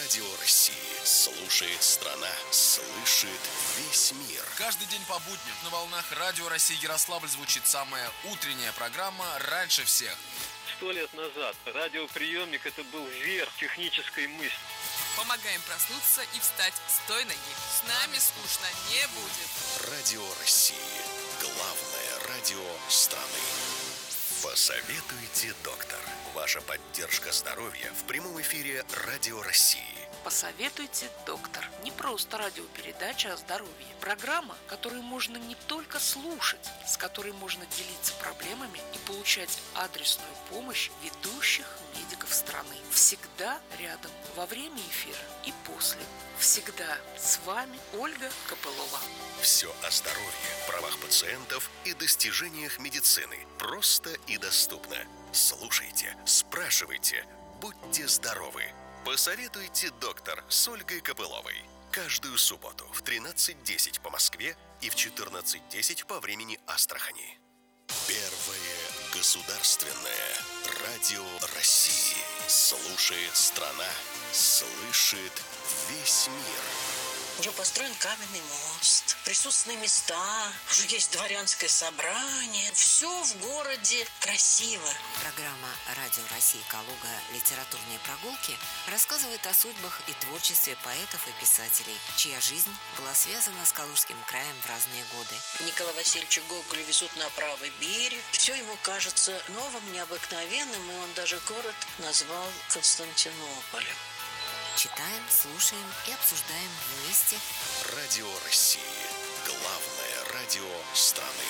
Радио России слушает страна, слышит весь мир. Каждый день по будням на волнах Радио России Ярославль звучит самая утренняя программа «Раньше всех». 100 лет назад радиоприемник – это был верх технической мысли. Помогаем проснуться и встать с той ноги. С нами скучно не будет. Радио России. Главное радио страны. Посоветуйте, доктор. Ваша поддержка здоровья в прямом эфире Радио России. Посоветуйте, доктор. Не просто радиопередача о здоровье. Программа, которую можно не только слушать, с которой можно делиться проблемами и получать адресную помощь ведущих медиков страны. Всегда рядом во время эфира и после. Всегда с вами Ольга Копылова. Все о здоровье, правах пациентов и достижениях медицины. Просто и доступно. Слушайте, спрашивайте, будьте здоровы. Посоветуйте, доктор, с Ольгой Копыловой. Каждую субботу в 13:10 по Москве и в 14:10 по времени Астрахани. Первое государственное радио России. Слушает страна, слышит весь мир. Уже построен каменный мост, присутственные места, уже есть дворянское собрание. Все в городе красиво. Программа «Радио России Калуга. Литературные прогулки» рассказывает о судьбах и творчестве поэтов и писателей, чья жизнь была связана с Калужским краем в разные годы. Николая Васильевича Гоголя везут на правый берег. Все ему кажется новым, необыкновенным, и он даже город назвал Константинополем. Читаем, слушаем и обсуждаем вместе. Радио России. Главное радио страны.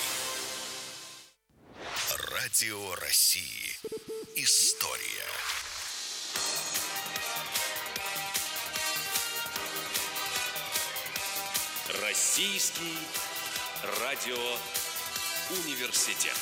Радио России. История. Российский радиоуниверситет.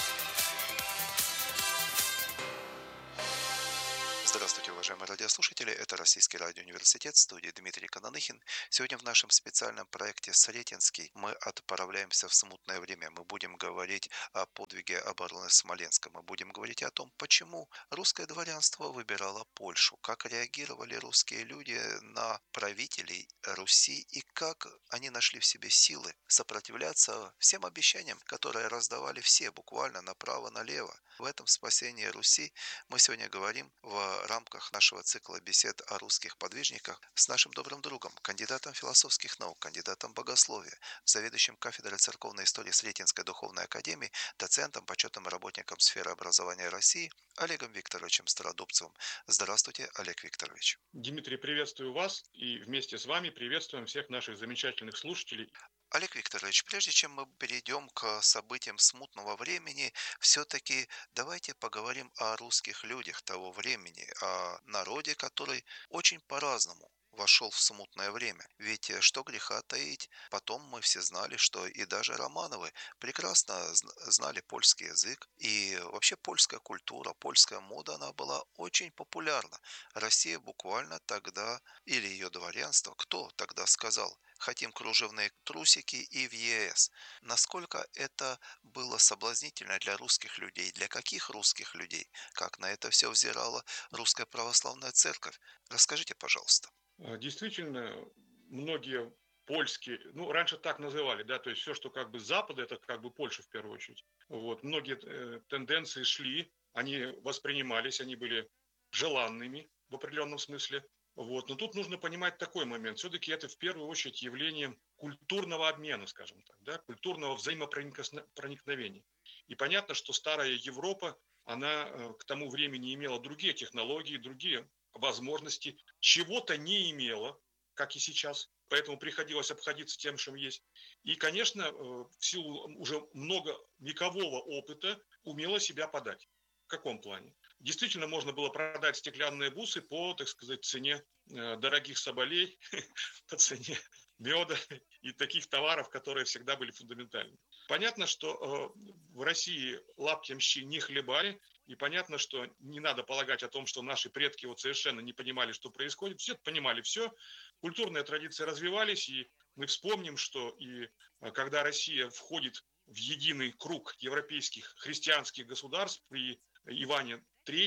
Здравствуйте, уважаемые радиослушатели. Это Российский радиоуниверситет, в студии Дмитрий Кананыхин. Сегодня в нашем специальном проекте «Сретенский» мы отправляемся в смутное время. Мы будем говорить о подвиге обороны Смоленска. Мы будем говорить о том, почему русское дворянство выбирало Польшу, как реагировали русские люди на правителей Руси и как они нашли в себе силы сопротивляться всем обещаниям, которые раздавали все буквально направо-налево. В этом спасении Руси мы сегодня говорим в рамках нашего цикла бесед о русских подвижниках с нашим добрым другом, кандидатом философских наук, кандидатом богословия, заведующим кафедрой церковной истории Сретенской духовной академии, доцентом, почетным работником сферы образования России Олегом Викторовичем Стародубцевым. Здравствуйте, Олег Викторович. Дмитрий, приветствую вас и вместе с вами приветствуем всех наших замечательных слушателей. Олег Викторович, прежде чем мы перейдем к событиям смутного времени, все-таки давайте поговорим о русских людях того времени, о народе, который очень по-разному вошел в смутное время. Ведь что греха таить, потом мы все знали, что и даже Романовы прекрасно знали польский язык, и вообще польская культура, польская мода, она была очень популярна. Россия буквально тогда, или ее дворянство, кто тогда сказал: хотим кружевные трусики и в ЕС. Насколько это было соблазнительно для русских людей, для каких русских людей, как на это все взирала Русская Православная Церковь. Расскажите, пожалуйста. Действительно, многие польские, раньше так называли, да, то есть все, что как бы с Запада, это как бы Польша в первую очередь. Вот, многие тенденции шли, они воспринимались, они были желанными в определенном смысле. Вот. Но тут нужно понимать такой момент. Все-таки это в первую очередь явление культурного обмена, скажем так, да, культурного взаимопроникновения. И понятно, что старая Европа, она к тому времени имела другие технологии, другие возможности, чего-то не имела, как и сейчас. Поэтому приходилось обходиться тем, что есть. И, конечно, в силу уже многовекового опыта умела себя подать. В каком плане? Действительно, можно было продать стеклянные бусы по, так сказать, цене дорогих соболей, по цене меда и таких товаров, которые всегда были фундаментальны. Понятно, что в России лаптем щи не хлебали, и понятно, что не надо полагать о том, что наши предки вот совершенно не понимали, что происходит. Все понимали все. Культурные традиции развивались, и мы вспомним, что и когда Россия входит в единый круг европейских христианских государств при Иване III,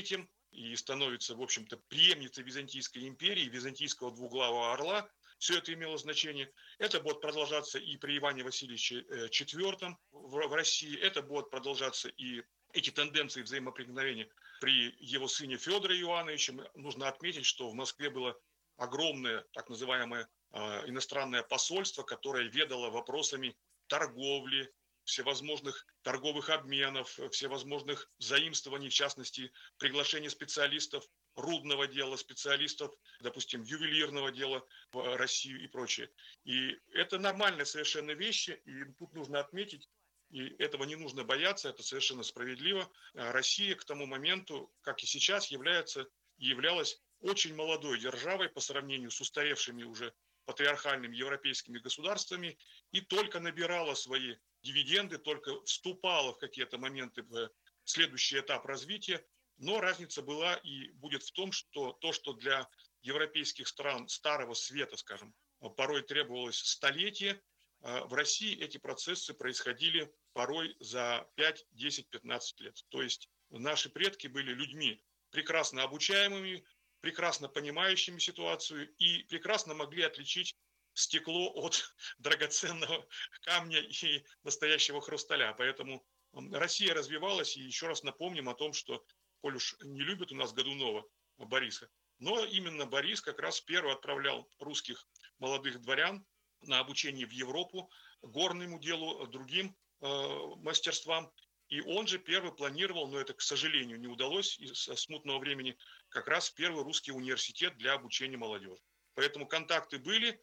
и становится, в общем-то, преемницей Византийской империи, Византийского двуглавого орла. Все это имело значение. Это будет продолжаться и при Иване Васильевиче IV в России. Это будет продолжаться и эти тенденции взаимоприкосновения при его сыне Федоре Иоанновиче. Нужно отметить, что в Москве было огромное так называемое иностранное посольство, которое ведало вопросами торговли, всевозможных торговых обменов, всевозможных заимствований, в частности, приглашение специалистов рудного дела, специалистов, допустим, ювелирного дела в Россию и прочее. И это нормальные совершенно вещи, и тут нужно отметить, и этого не нужно бояться, это совершенно справедливо. Россия к тому моменту, как и сейчас, являлась очень молодой державой по сравнению с устаревшими уже патриархальными европейскими государствами и только набирала свои дивиденды, только вступала в какие-то моменты в следующий этап развития. Но разница была и будет в том, что то, что для европейских стран Старого Света, скажем, порой требовалось столетие, в России эти процессы происходили порой за 5, 10, 15 лет. То есть наши предки были людьми прекрасно обучаемыми, прекрасно понимающими ситуацию и прекрасно могли отличить стекло от драгоценного камня и настоящего хрусталя. Поэтому Россия развивалась, и еще раз напомним о том, что, коль уж не любят у нас Годунова Бориса, но именно Борис как раз первый отправлял русских молодых дворян на обучение в Европу, горному делу, другим мастерствам. И он же первый планировал, но это, к сожалению, не удалось из-за смутного времени, как раз первый русский университет для обучения молодежи. Поэтому контакты были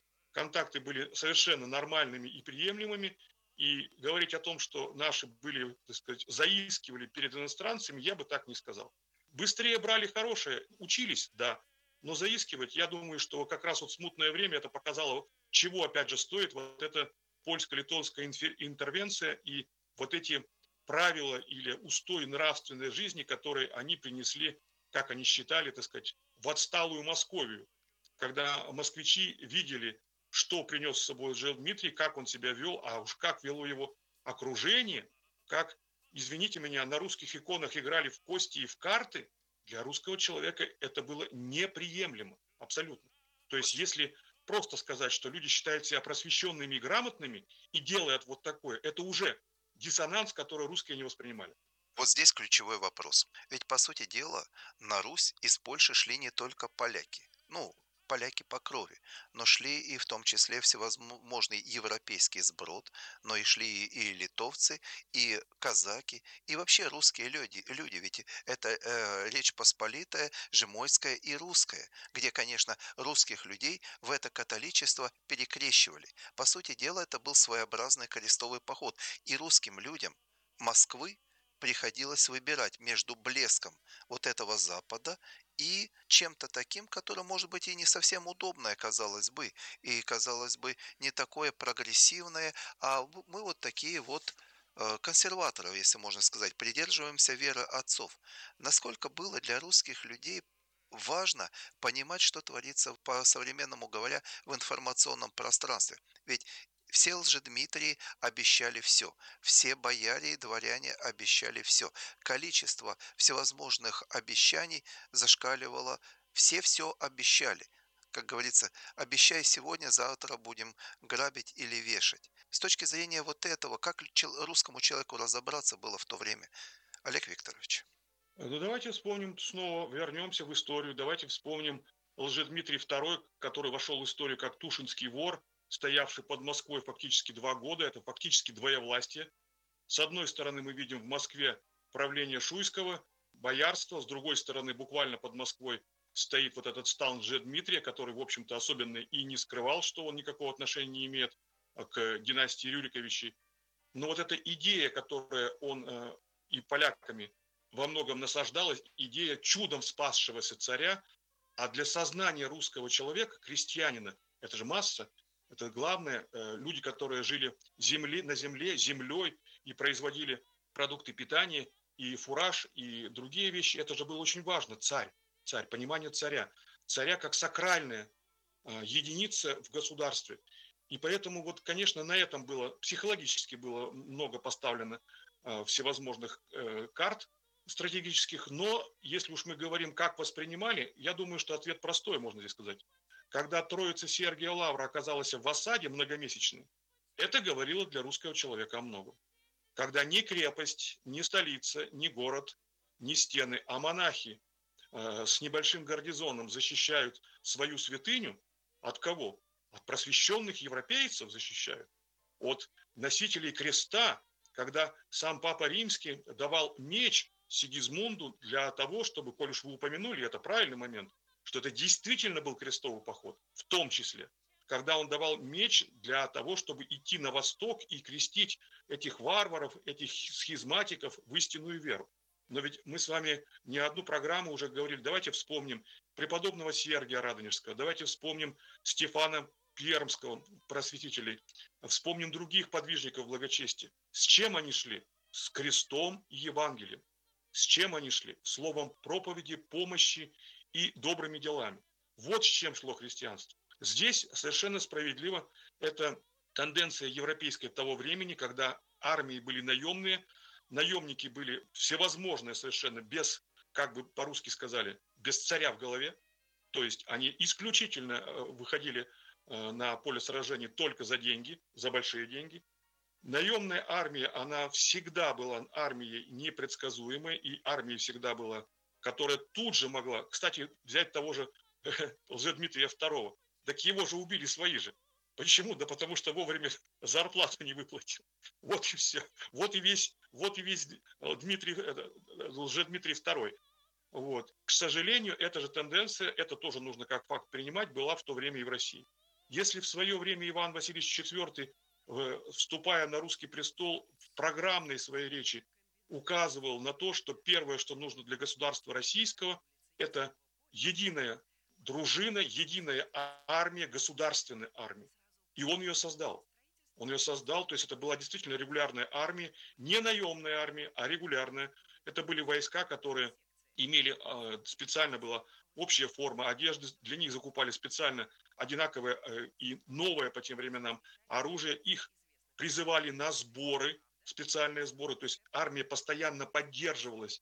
совершенно нормальными и приемлемыми. И говорить о том, что наши были, так сказать, заискивали перед иностранцами, я бы так не сказал. Быстрее брали хорошее, учились, да, но заискивать, я думаю, что как раз вот смутное время это показало, чего, опять же, стоит вот эта польско-литовская интервенция и вот эти правила или устои нравственной жизни, которые они принесли, как они считали, так сказать, в отсталую Московию. Когда москвичи видели, что принес с собой Лжедмитрий, как он себя вел, а уж как вело его окружение, как, извините меня, на русских иконах играли в кости и в карты, для русского человека это было неприемлемо, абсолютно. То есть если просто сказать, что люди считают себя просвещенными и грамотными и делают вот такое, это уже диссонанс, который русские не воспринимали. Вот здесь ключевой вопрос. Ведь, по сути дела, на Русь из Польши шли не только поляки. Поляки по крови, но шли и в том числе всевозможный европейский сброд, но и шли и литовцы, и казаки, и вообще русские люди ведь это Речь Посполитая, Жемойская и Русская, где, конечно, русских людей в это католичество перекрещивали. По сути дела, это был своеобразный крестовый поход, и русским людям Москвы приходилось выбирать между блеском вот этого Запада и чем-то таким, которое, может быть, и не совсем удобное, казалось бы, и, казалось бы, не такое прогрессивное, а мы вот такие вот консерваторов, если можно сказать, придерживаемся веры отцов. Насколько было для русских людей важно понимать, что творится, по-современному говоря, в информационном пространстве. Ведь все Лжедмитрии обещали все. Все бояре и дворяне обещали все. Количество всевозможных обещаний зашкаливало. Все обещали. Как говорится, обещай сегодня, завтра будем грабить или вешать. С точки зрения вот этого, как русскому человеку разобраться было в то время? Олег Викторович. Давайте вспомним снова, вернемся в историю. Давайте вспомним Лжедмитрий II, который вошел в историю как Тушинский вор, стоявший под Москвой фактически 2 года, это фактически двоевластие. С одной стороны мы видим в Москве правление Шуйского, боярство, с другой стороны буквально под Москвой стоит вот этот стан Лжедмитрия, который, в общем-то, особенно и не скрывал, что он никакого отношения не имеет к династии Рюриковичей. Но вот эта идея, которая он и поляками во многом насаждалась, идея чудом спасшегося царя, а для сознания русского человека, крестьянина, это же масса, это главное, люди, которые жили на земле, землей и производили продукты питания, и фураж, и другие вещи. Это же было очень важно. Царь, понимание царя как сакральная единица в государстве. И поэтому, вот, конечно, на этом было, психологически было много поставлено всевозможных карт, стратегических, но если уж мы говорим, как воспринимали, я думаю, что ответ простой, можно здесь сказать. Когда Троица Сергия Лавра оказалась в осаде многомесячной, это говорило для русского человека о многом. Когда ни крепость, ни столица, ни город, ни стены, а монахи с небольшим гарнизоном защищают свою святыню, от кого? От просвещенных европейцев защищают, от носителей креста, когда сам Папа Римский давал меч Сигизмунду для того, чтобы, коль уж вы упомянули, это правильный момент, что это действительно был крестовый поход, в том числе, когда он давал меч для того, чтобы идти на восток и крестить этих варваров, этих схизматиков в истинную веру. Но ведь мы с вами не одну программу уже говорили, давайте вспомним преподобного Сергия Радонежского, давайте вспомним Стефана Пермского, просветителей, вспомним других подвижников благочестия. С чем они шли? С крестом и Евангелием. С чем они шли? Словом проповеди, помощи и добрыми делами. Вот с чем шло христианство. Здесь совершенно справедливо это тенденция европейская того времени, когда армии были наемные, наемники были всевозможные совершенно, без, как бы по-русски сказали, без царя в голове. То есть они исключительно выходили на поле сражений только за деньги, за большие деньги. Наемная армия, она всегда была армией непредсказуемой, и армия всегда была, которая тут же могла, кстати, взять того же Лжедмитрия II, так его же убили свои же. Почему? Да потому что вовремя зарплату не выплатил. Вот и все. Вот и весь Лжедмитрий II. Вот. К сожалению, эта же тенденция, это тоже нужно как факт принимать, была в то время и в России. Если в свое время Иван Васильевич IV, вступая на русский престол, в программной своей речи указывал на то, что первое, что нужно для государства российского, это единая дружина, единая армия, государственная армия. И он ее создал. Он ее создал, то есть это была действительно регулярная армия, не наемная армия, а регулярная. Это были войска, которые имели, специально была общая форма одежды, для них закупали специально одинаковое и новое по тем временам оружие, их призывали на сборы, специальные сборы, то есть армия постоянно поддерживалась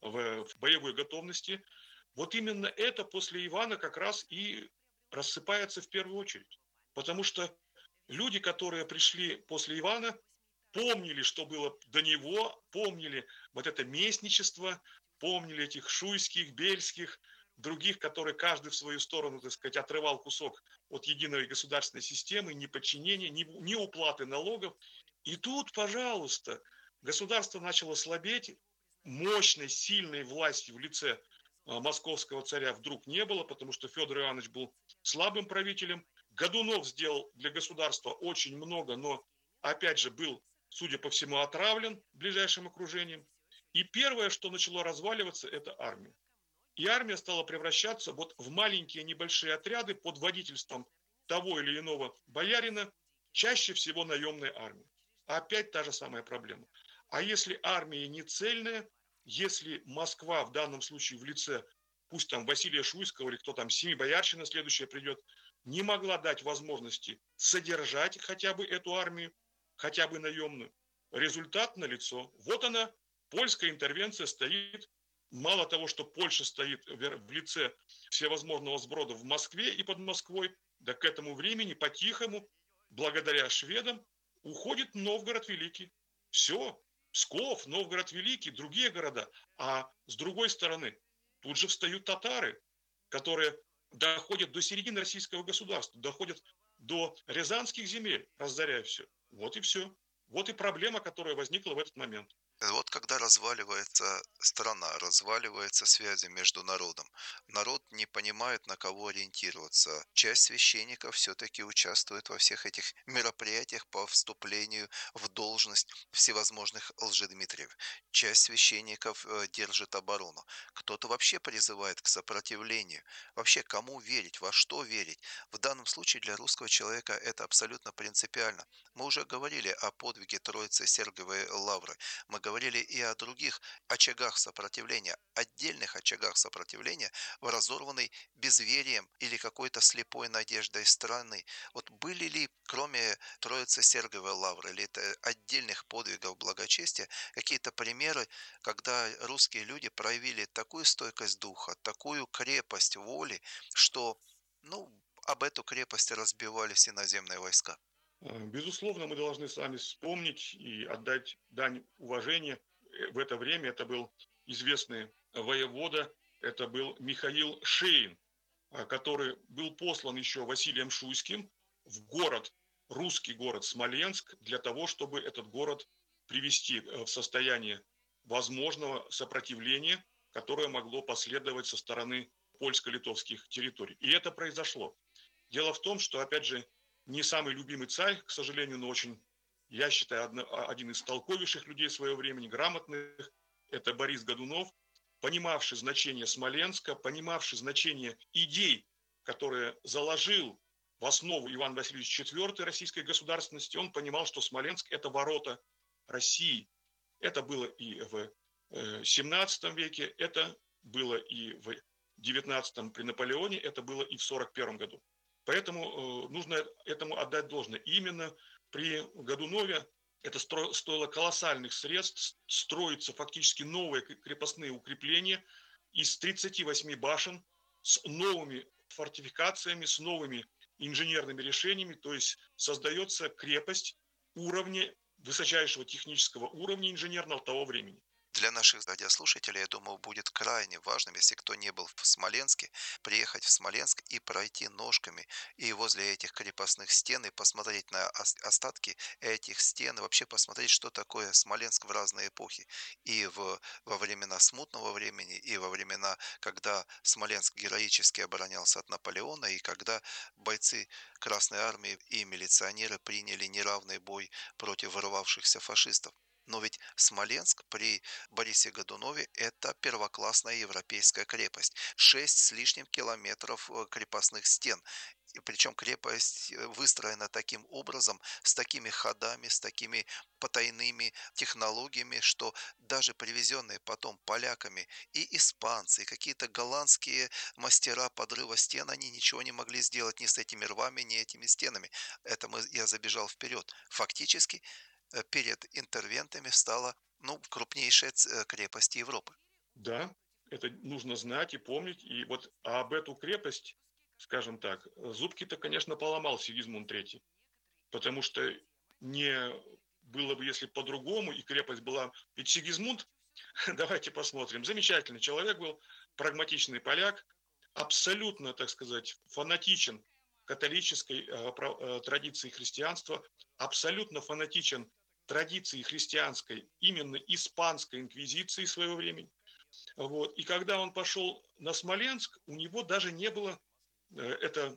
в боевой готовности. Вот именно это после Ивана как раз и рассыпается в первую очередь. Потому что люди, которые пришли после Ивана, помнили, что было до него, помнили вот это местничество, помнили этих шуйских, бельских, других, которые каждый в свою сторону, так сказать, отрывал кусок от единой государственной системы, ни подчинения, ни уплаты налогов. И тут, пожалуйста, государство начало слабеть, мощной, сильной власти в лице московского царя вдруг не было, потому что Федор Иванович был слабым правителем. Годунов сделал для государства очень много, но, опять же, был, судя по всему, отравлен ближайшим окружением. И первое, что начало разваливаться, это армия. И армия стала превращаться вот в маленькие небольшие отряды под водительством того или иного боярина, чаще всего наемной армии. Опять та же самая проблема. А если армия не цельная, если Москва в данном случае в лице, пусть там Василия Шуйского или кто там, Семибоярщина следующая придет, не могла дать возможности содержать хотя бы эту армию, хотя бы наемную, результат налицо. Вот она, польская интервенция стоит. Мало того, что Польша стоит в лице всевозможного сброда в Москве и под Москвой, да к этому времени по-тихому, благодаря шведам, уходит Новгород Великий. Все, Псков, Новгород Великий, другие города. А с другой стороны, тут же встают татары, которые доходят до середины российского государства, доходят до рязанских земель, разоряя все. Вот и все. Вот и проблема, которая возникла в этот момент. Вот когда разваливается страна, разваливаются связи между народом, народ не понимает, на кого ориентироваться. Часть священников все-таки участвует во всех этих мероприятиях по вступлению в должность всевозможных лжедмитриев. Часть священников держит оборону. Кто-то вообще призывает к сопротивлению. Вообще, кому верить, во что верить? В данном случае для русского человека это абсолютно принципиально. Мы уже говорили о подвиге Троицы Сергиевой Лавры. Мы говорили и о других очагах сопротивления, отдельных очагах сопротивления в разорванной безверием или какой-то слепой надеждой страны. Вот были ли, кроме Троицы Сергиевой Лавры или отдельных подвигов благочестия, какие-то примеры, когда русские люди проявили такую стойкость духа, такую крепость воли, что, ну, об эту крепость разбивались иноземные войска? Безусловно, мы должны с вами вспомнить и отдать дань уважения. В это время это был известный воевода, это был Михаил Шейн, который был послан еще Василием Шуйским в город, русский город Смоленск, для того, чтобы этот город привести в состояние возможного сопротивления, которое могло последовать со стороны польско-литовских территорий. И это произошло. Дело в том, что, опять же, не самый любимый царь, к сожалению, но очень, я считаю, один из толковейших людей своего времени, грамотных, это Борис Годунов, понимавший значение Смоленска, понимавший значение идей, которые заложил в основу Иван Васильевич IV российской государственности, он понимал, что Смоленск – это ворота России. Это было и в XVII веке, это было и в XIX при Наполеоне, это было и в 1941 году. Поэтому нужно этому отдать должное. Именно при Годунове это стоило колоссальных средств, строятся фактически новые крепостные укрепления из 38 башен с новыми фортификациями, с новыми инженерными решениями, то есть создается крепость уровня, высочайшего технического уровня инженерного того времени. Для наших радиослушателей, я думаю, будет крайне важным, если кто не был в Смоленске, приехать в Смоленск и пройти ножками и возле этих крепостных стен и посмотреть на остатки этих стен, и вообще посмотреть, что такое Смоленск в разные эпохи. И во времена смутного времени, и во времена, когда Смоленск героически оборонялся от Наполеона, и когда бойцы Красной Армии и милиционеры приняли неравный бой против ворвавшихся фашистов. Но ведь Смоленск при Борисе Годунове – это первоклассная европейская крепость. 6 с лишним километров крепостных стен. И причем крепость выстроена таким образом, с такими ходами, с такими потайными технологиями, что даже привезенные потом поляками и испанцы, и какие-то голландские мастера подрыва стен, они ничего не могли сделать ни с этими рвами, ни этими стенами. Я забежал вперед. Фактически перед интервентами стала крупнейшая крепость Европы. Да, это нужно знать и помнить. И вот об эту крепость, скажем так, зубки-то, конечно, поломал Сигизмунд III. Потому что не было бы, если по-другому, и крепость была... Ведь Сигизмунд, давайте посмотрим, замечательный человек был, прагматичный поляк, абсолютно, так сказать, фанатичен католической традиции христианства, абсолютно фанатичен традиции христианской, именно испанской инквизиции своего времени. Вот. И когда он пошел на Смоленск, у него даже не было, это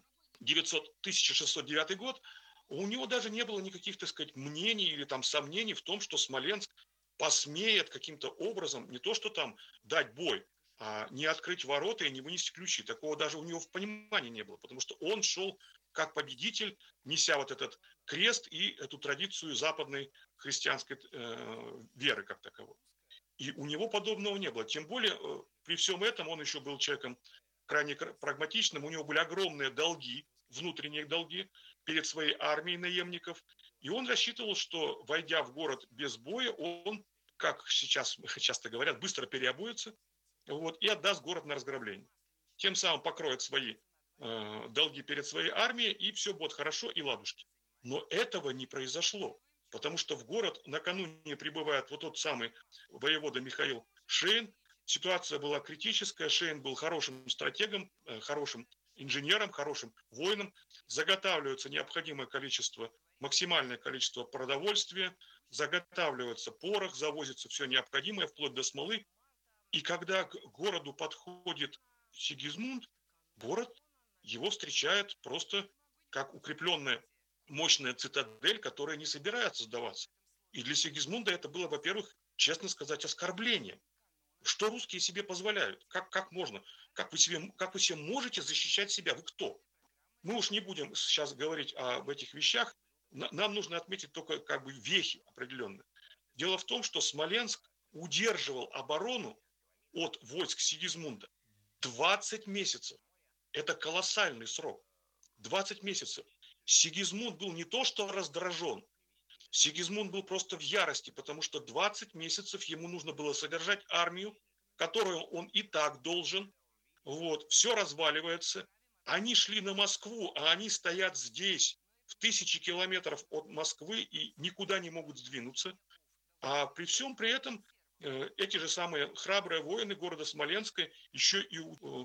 1609 год, у него даже не было никаких, так сказать, мнений или там сомнений в том, что Смоленск посмеет каким-то образом не то, что там дать бой, а не открыть ворота и не вынести ключи. Такого даже у него в понимании не было, потому что он шел как победитель, неся вот этот крест и эту традицию западной христианской веры как таковой. И у него подобного не было. Тем более, при всем этом он еще был человеком крайне прагматичным, у него были огромные долги, внутренние долги перед своей армией наемников, и он рассчитывал, что, войдя в город без боя, он, как сейчас часто говорят, быстро переобуется, вот, и отдаст город на разграбление. Тем самым покроет свои долги перед своей армией, и все будет хорошо, и ладушки. Но этого не произошло, потому что в город накануне прибывает вот тот самый воевода Михаил Шейн. Ситуация была критическая, Шейн был хорошим стратегом, хорошим инженером, хорошим воином. Заготавливается необходимое количество, максимальное количество продовольствия, заготавливается порох, завозится все необходимое, вплоть до смолы. И когда к городу подходит Сигизмунд, город его встречает просто как укрепленная мощная цитадель, которая не собирается сдаваться. И для Сигизмунда это было, во-первых, честно сказать, оскорбление. Что русские себе позволяют? Как можно? Как вы себе можете защищать себя? Вы кто? Мы уж не будем сейчас говорить об этих вещах. Нам нужно отметить только как бы вехи определенные. Дело в том, что Смоленск удерживал оборону от войск Сигизмунда 20 месяцев. Это колоссальный срок. 20 месяцев. Сигизмунд был не то что раздражен, Сигизмунд был просто в ярости, потому что 20 месяцев ему нужно было содержать армию, которую он и так должен. Вот, все разваливается. Они шли на Москву, а они стоят здесь, в 1000 километров от Москвы, и никуда не могут сдвинуться. А при всем при этом эти же самые храбрые воины города Смоленска еще и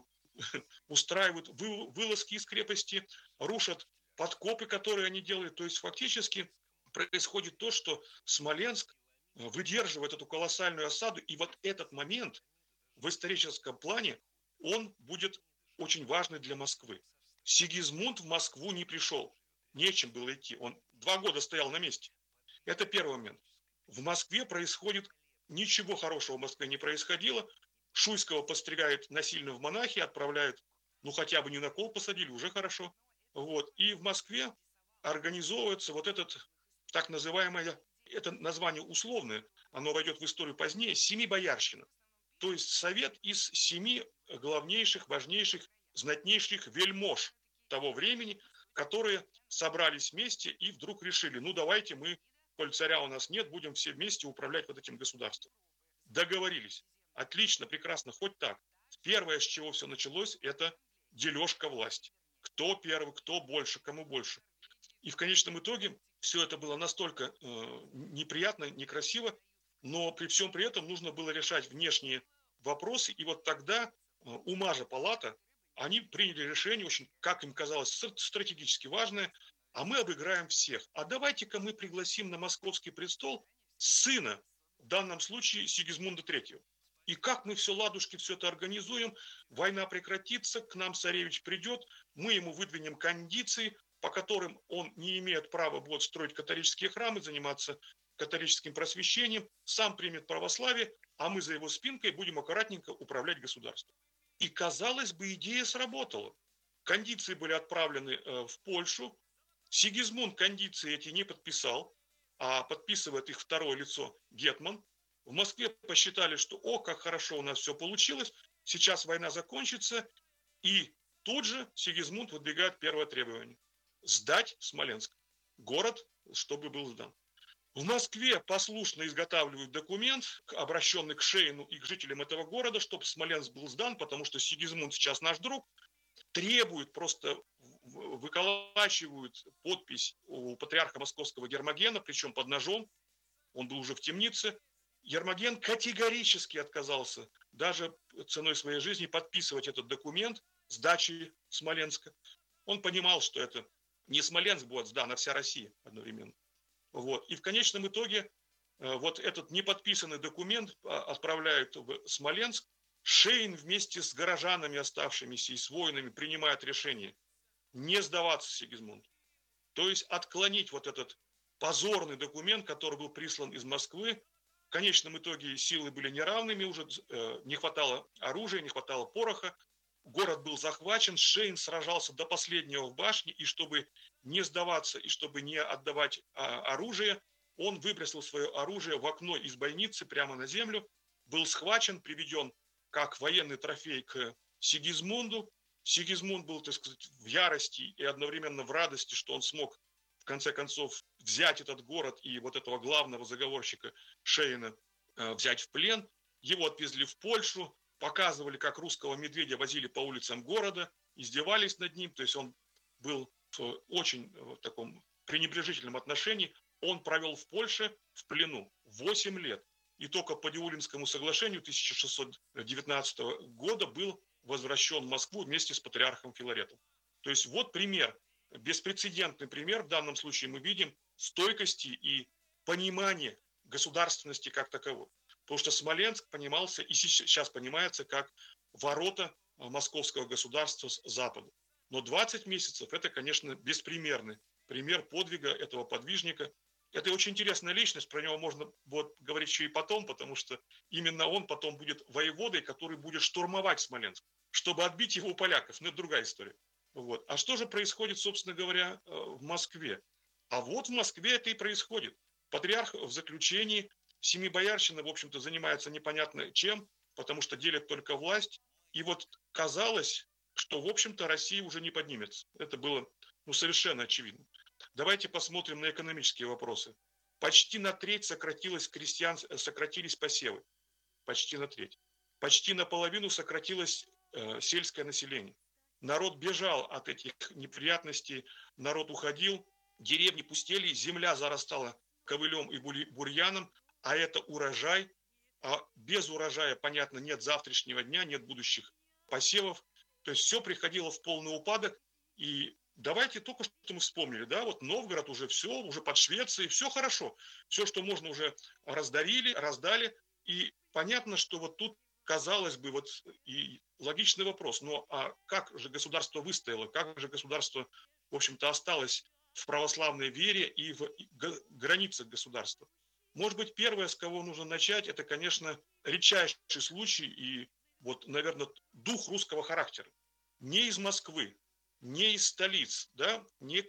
устраивают вылазки из крепости, рушат подкопы, которые они делают. То есть фактически происходит то, что Смоленск выдерживает эту колоссальную осаду, и вот этот момент в историческом плане, он будет очень важный для Москвы. Сигизмунд в Москву не пришел, нечем было идти, он 2 года стоял на месте. Это первый момент. В Москве происходит, ничего хорошего в Москве не происходило, Шуйского постригают насильно в монахи, отправляют, ну хотя бы не на кол посадили, уже хорошо. Вот. И в Москве организовывается вот этот так называемое, это название условное, оно войдет в историю позднее, Семибоярщина. То есть совет из 7 главнейших, важнейших, знатнейших вельмож того времени, которые собрались вместе и вдруг решили, ну давайте мы, коль царя у нас нет, будем все вместе управлять вот этим государством. Договорились. Отлично, прекрасно, хоть так. Первое, с чего все началось, это дележка власти. Кто первый, кто больше, кому больше. И в конечном итоге все это было настолько неприятно, некрасиво, но при всем при этом нужно было решать внешние вопросы. И вот тогда Умажа палата, они приняли решение, очень, как им казалось, стратегически важное, а мы обыграем всех. А давайте-ка мы пригласим на московский престол сына, в данном случае Сигизмунда III. И как мы все ладушки, все это организуем, война прекратится, к нам царевич придет, мы ему выдвинем кондиции, по которым он не имеет права будет строить католические храмы, заниматься католическим просвещением, сам примет православие, а мы за его спинкой будем аккуратненько управлять государством. И, казалось бы, идея сработала. Кондиции были отправлены в Польшу. Сигизмунд кондиции эти не подписал, а подписывает их второе лицо гетман. В Москве посчитали, что как хорошо у нас все получилось, сейчас война закончится, и тут же Сигизмунд выдвигает первое требование – сдать Смоленск, город, чтобы был сдан. В Москве послушно изготавливают документ, обращенный к Шейну и к жителям этого города, чтобы Смоленск был сдан, потому что Сигизмунд сейчас наш друг, требуют, просто выколачивают подпись у патриарха московского Гермогена, причем под ножом, он был уже в темнице. Гермоген категорически отказался даже ценой своей жизни подписывать этот документ сдачи Смоленска. Он понимал, что это не Смоленск будет сдан, а вся Россия одновременно. Вот. И в конечном итоге вот этот неподписанный документ отправляют в Смоленск. Шейн вместе с горожанами оставшимися и с воинами принимает решение не сдаваться Сигизмунду. То есть отклонить вот этот позорный документ, который был прислан из Москвы. В конечном итоге силы были неравными, уже не хватало оружия, не хватало пороха. Город был захвачен, Шейн сражался до последнего в башне, и чтобы не сдаваться, и чтобы не отдавать оружие, он выбросил свое оружие в окно из бойницы прямо на землю, был схвачен, приведен как военный трофей к Сигизмунду. Сигизмунд был, так сказать, в ярости и одновременно в радости, что он смог в конце концов взять этот город и вот этого главного заговорщика Шейна взять в плен. Его отвезли в Польшу, показывали, как русского медведя возили по улицам города, издевались над ним. То есть он был в очень таком пренебрежительном отношении. Он провел в Польше в плену 8 лет. И только по Диулинскому соглашению 1619 года был возвращен в Москву вместе с патриархом Филаретом. То есть вот пример, беспрецедентный пример, в данном случае мы видим стойкости и понимания государственности как таковой. Потому что Смоленск понимался и сейчас понимается как ворота московского государства с запада. Но 20 месяцев – это, конечно, беспримерный пример подвига этого подвижника. Это очень интересная личность, про него можно будет говорить еще и потом, потому что именно он потом будет воеводой, который будет штурмовать Смоленск, чтобы отбить его у поляков. Но это другая история. Вот. А что же происходит, собственно говоря, в Москве? А вот в Москве это и происходит. Патриарх в заключении Семибоярщина, в общем-то, занимается непонятно чем, потому что делят только власть. И вот казалось, что, в общем-то, Россия уже не поднимется. Это было совершенно очевидно. Давайте посмотрим на экономические вопросы. Почти на треть сократились посевы. Почти на треть. Почти наполовину сократилось сельское население. Народ бежал от этих неприятностей, народ уходил, деревни пустели, земля зарастала ковылем и бурьяном, а это урожай. А без урожая, понятно, нет завтрашнего дня, нет будущих посевов. То есть все приходило в полный упадок. И давайте только что мы вспомнили, да, вот Новгород уже все, уже под Швецией, все хорошо. Все, что можно, уже раздали. И понятно, что вот тут, казалось бы, вот и логичный вопрос, но а как же государство выстояло, как же государство, в общем-то, осталось в православной вере и в границах государства? Может быть, первое, с кого нужно начать, это, конечно, редчайший случай и, вот, наверное, дух русского характера. Не из Москвы, не из столиц, да, не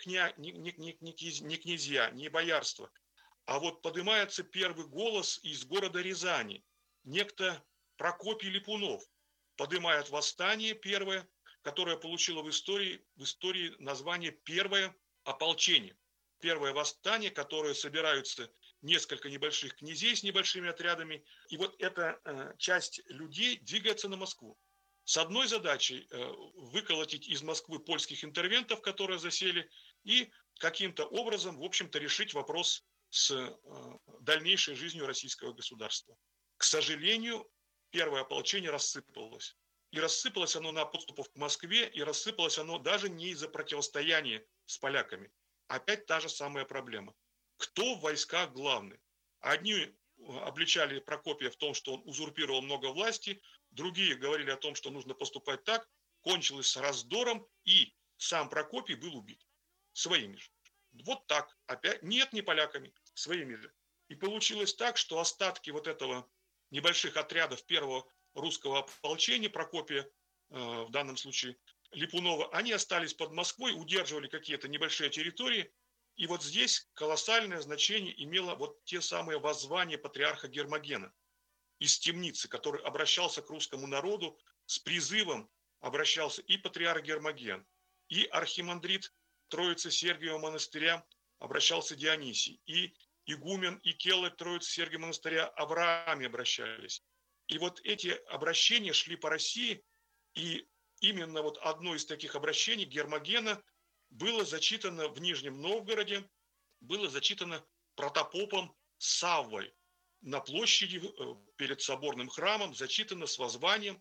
князья, не боярство, а вот поднимается первый голос из города Рязани. Некто Прокопий Липунов поднимает восстание первое, которое получило в истории название «Первое ополчение». Первое восстание, которое собираются несколько небольших князей с небольшими отрядами. И вот эта часть людей двигается на Москву. С одной задачей выколотить из Москвы польских интервентов, которые засели, и каким-то образом, в общем-то, решить вопрос с дальнейшей жизнью российского государства. К сожалению, первое ополчение рассыпалось. И рассыпалось оно на подступах к Москве, и рассыпалось оно даже не из-за противостояния с поляками. Опять та же самая проблема. Кто в войсках главный? Одни обличали Прокопия в том, что он узурпировал много власти, другие говорили о том, что нужно поступать так, кончилось с раздором, и сам Прокопий был убит своими же. Вот так, опять, нет, не поляками, своими же. И получилось так, что остатки вот этого небольших отрядов первого русского ополчения Прокопия, в данном случае Липунова, они остались под Москвой, удерживали какие-то небольшие территории. И вот здесь колоссальное значение имело вот те самые воззвания патриарха Гермогена из темницы, который обращался к русскому народу с призывом, обращался и патриарх Гермоген, и архимандрит Троицы Сергиева монастыря обращался Дионисий, и игумен и келарь Троицы Сергиева монастыря Аврааме обращались. И вот эти обращения шли по России, и именно вот одно из таких обращений Гермогена было зачитано в Нижнем Новгороде, было зачитано протопопом Саввой на площади перед соборным храмом, зачитано с воззванием.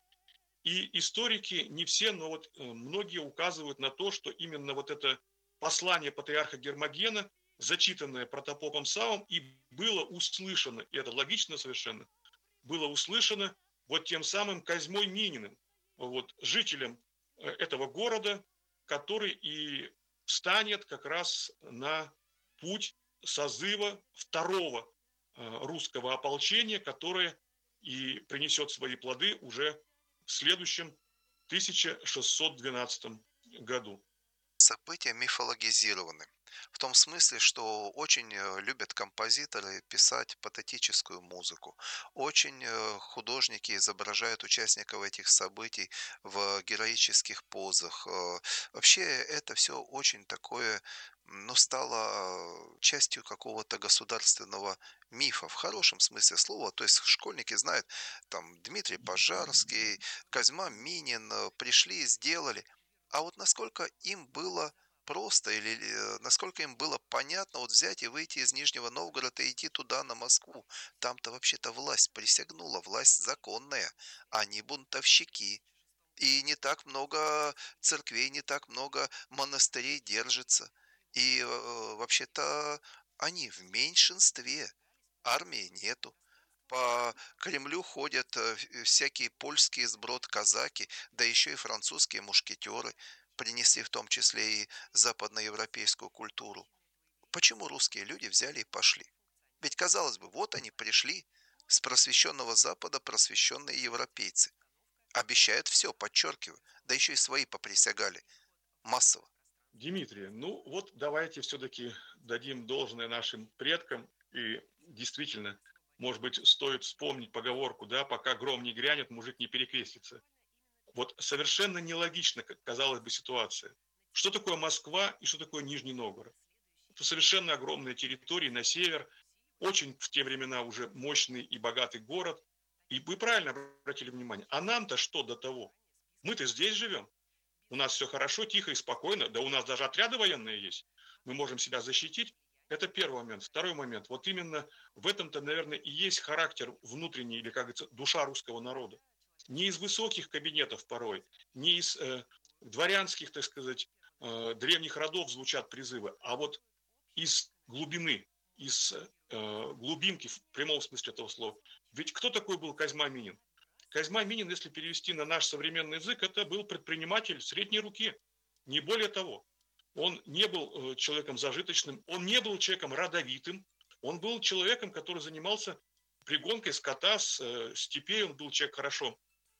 И историки, не все, но вот многие указывают на то, что именно вот это послание патриарха Гермогена, зачитанное протопопом Саввом, и было услышано, и это логично совершенно, было услышано вот тем самым Козьмой Мининым, вот, жителем этого города, который и встанет как раз на путь созыва второго русского ополчения, которое и принесет свои плоды уже в следующем 1612 году. События мифологизированы. В том смысле, что очень любят композиторы писать патетическую музыку. Очень художники изображают участников этих событий в героических позах. Вообще это все очень такое, стало частью какого-то государственного мифа, в хорошем смысле слова. То есть школьники знают, там Дмитрий Пожарский, Козьма Минин пришли и сделали. А вот насколько им было просто или насколько им было понятно вот взять и выйти из Нижнего Новгорода и идти туда, на Москву. Там-то вообще-то власть присягнула, власть законная, они бунтовщики. И не так много церквей, не так много монастырей держится. И вообще-то они в меньшинстве, армии нету. По Кремлю ходят всякие польские сброд казаки, да еще и французские мушкетеры, принесли в том числе и западноевропейскую культуру. Почему русские люди взяли и пошли? Ведь, казалось бы, вот они пришли с просвещенного Запада, просвещенные европейцы. Обещают все, подчеркиваю, да еще и свои поприсягали. Массово. Дмитрий, вот давайте все-таки дадим должное нашим предкам. И действительно, может быть, стоит вспомнить поговорку, да, пока гром не грянет, мужик не перекрестится. Вот совершенно нелогично, казалось бы, ситуация. Что такое Москва и что такое Нижний Новгород? Это совершенно огромные территории на север, очень в те времена уже мощный и богатый город. И вы правильно обратили внимание, а нам-то что до того? Мы-то здесь живем. У нас все хорошо, тихо и спокойно. Да у нас даже отряды военные есть. Мы можем себя защитить. Это первый момент. Второй момент. Вот именно в этом-то, наверное, и есть характер внутренний, или, как говорится, душа русского народа. Не из высоких кабинетов порой, не из дворянских, так сказать, древних родов звучат призывы, а вот из глубины, из глубинки в прямом смысле этого слова. Ведь кто такой был Козьма Минин? Козьма Минин, если перевести на наш современный язык, это был предприниматель средней руки, не более того. Он не был человеком зажиточным, он не был человеком родовитым, он был человеком, который занимался пригонкой скота с степей, он был человек хорошо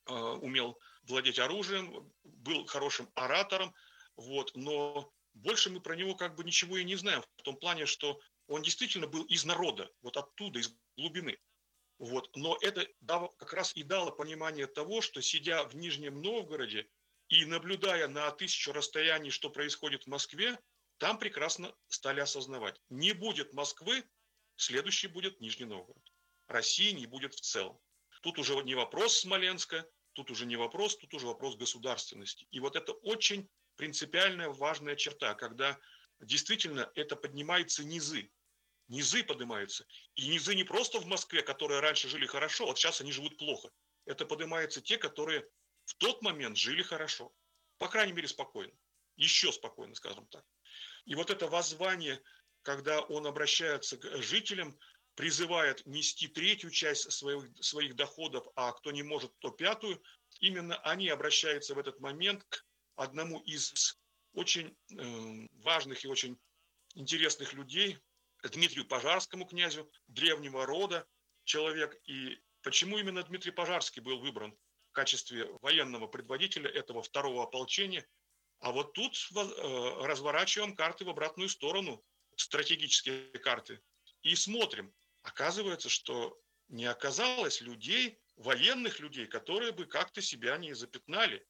умел владеть оружием, был хорошим оратором, вот, но больше мы про него как бы ничего и не знаем, в том плане, что он действительно был из народа, вот оттуда, из глубины. Вот. Но это как раз и дало понимание того, что сидя в Нижнем Новгороде и наблюдая на 1000 расстояний, что происходит в Москве, там прекрасно стали осознавать, не будет Москвы, следующий будет Нижний Новгород. России не будет в целом. Тут уже не вопрос Смоленска, тут уже не вопрос, тут уже вопрос государственности. И вот это очень принципиальная важная черта, когда действительно это поднимаются низы. Низы поднимаются. И низы не просто в Москве, которые раньше жили хорошо, вот сейчас они живут плохо. Это поднимаются те, которые в тот момент жили хорошо. По крайней мере, спокойно. Еще спокойно, скажем так. И вот это воззвание, когда он обращается к жителям, призывает нести 3-ю часть своих доходов, а кто не может, то 5-ю, именно они обращаются в этот момент к одному из очень важных и очень интересных людей, Дмитрию Пожарскому, князю древнего рода, человек. И почему именно Дмитрий Пожарский был выбран в качестве военного предводителя этого 2-го ополчения? А вот тут разворачиваем карты в обратную сторону, стратегические карты, и смотрим. Оказывается, что не оказалось людей, военных людей, которые бы как-то себя не запятнали.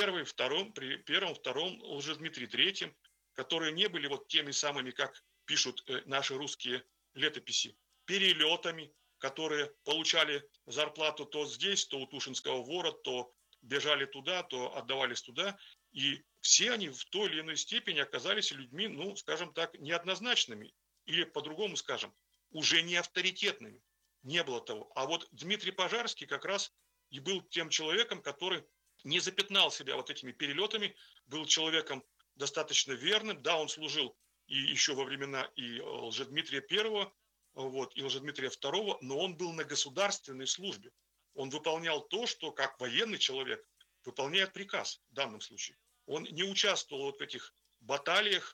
При первом, втором Лжедмитрии III, которые не были вот теми самыми, как пишут наши русские летописи, перелетами, которые получали зарплату то здесь, то у Тушинского вора, то бежали туда, то отдавались туда. И все они в той или иной степени оказались людьми, ну, скажем так, неоднозначными. Или по-другому скажем, уже не авторитетными. Не было того. А вот Дмитрий Пожарский как раз и был тем человеком, который не запятнал себя вот этими перелетами, был человеком достаточно верным. Да, он служил и еще во времена и Лжедмитрия I, вот, и Лжедмитрия II, но он был на государственной службе. Он выполнял то, что как военный человек выполняет приказ в данном случае. Он не участвовал вот в этих баталиях,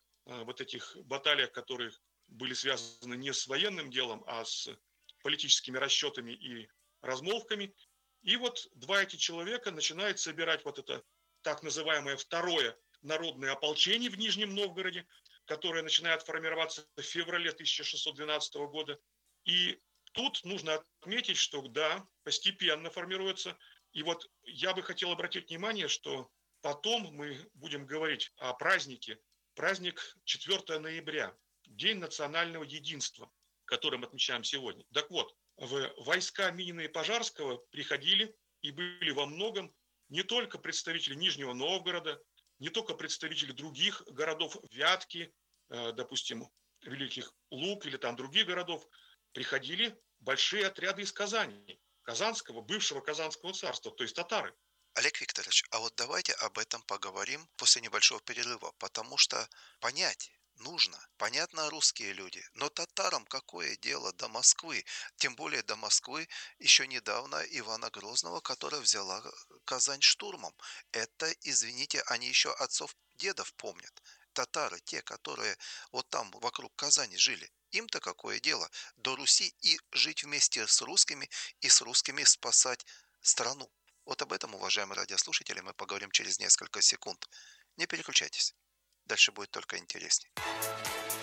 которые были связаны не с военным делом, а с политическими расчетами и размолвками. И вот 2 эти человека начинают собирать вот это так называемое 2-е народное ополчение в Нижнем Новгороде, которое начинает формироваться в феврале 1612 года. И тут нужно отметить, что да, постепенно формируется. И вот я бы хотел обратить внимание, что потом мы будем говорить о празднике. Праздник 4 ноября, День национального единства, который мы отмечаем сегодня. Так вот, в войска Минина и Пожарского приходили и были во многом не только представители Нижнего Новгорода, не только представители других городов, Вятки, допустим, Великих Луг или там других городов, приходили большие отряды из Казани, бывшего Казанского царства, то есть татары. Олег Викторович, а вот давайте об этом поговорим после небольшого перерыва, потому что понять нужно. Понятно, русские люди, но татарам какое дело до Москвы? Тем более до Москвы еще недавно Ивана Грозного, которая взяла Казань штурмом. Это, извините, они еще отцов дедов помнят. Татары, те, которые вот там вокруг Казани жили, им-то какое дело до Руси и жить вместе с русскими и с русскими спасать страну? Вот об этом, уважаемые радиослушатели, мы поговорим через несколько секунд. Не переключайтесь. Дальше будет только интереснее.